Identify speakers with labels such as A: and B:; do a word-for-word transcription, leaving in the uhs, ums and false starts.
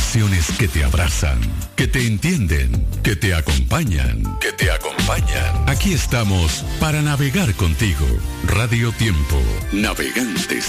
A: estaciones que te abrazan, que te entienden, que te acompañan, que te acompañan. Aquí estamos para navegar contigo. Radio Tiempo, navegantes